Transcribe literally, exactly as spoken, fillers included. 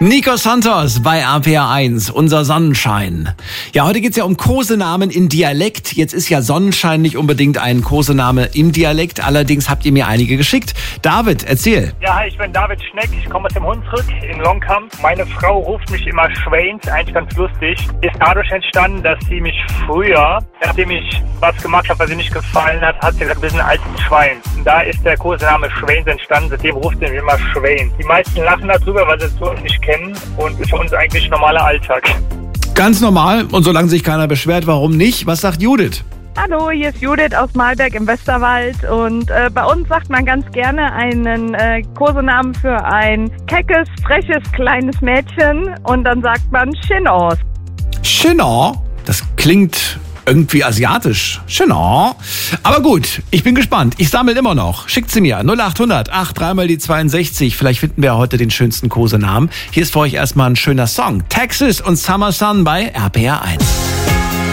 Nico Santos bei R P R eins, unser Sonnenschein. Ja, heute geht's ja um Kosenamen in Dialekt. Jetzt ist ja Sonnenschein nicht unbedingt ein Kosename im Dialekt. Allerdings habt ihr mir einige geschickt. David, erzähl. Ja, hi, ich bin David Schneck. Ich komme aus dem Hunsrück in Longkamp. Meine Frau ruft mich immer Schweins, eigentlich ganz lustig. Ist dadurch entstanden, dass sie mich früher, nachdem ich was gemacht habe, was ihr nicht gefallen hat, hat sie gesagt, wir sind ein altes Schwein. Und da ist der Kosename Schweins entstanden. Seitdem ruft sie mich immer Schwein. Die meisten lachen darüber, weil sie es so nicht kennen, und ist für uns eigentlich normaler Alltag. Ganz normal, und solange sich keiner beschwert, warum nicht? Was sagt Judith? Hallo, hier ist Judith aus Malberg im Westerwald und äh, bei uns sagt man ganz gerne einen äh, Kosenamen für ein keckes, freches, kleines Mädchen und dann sagt man Chinor. Chinor? Das klingt irgendwie asiatisch. Chinor. Aber gut, ich bin gespannt. Ich sammle immer noch. Schickt sie mir. null acht hundert acht drei mal die zweiundsechzig. Vielleicht finden wir heute den schönsten Kosenamen. Hier ist für euch erstmal ein schöner Song. Texas und Summer Sun bei R P R eins.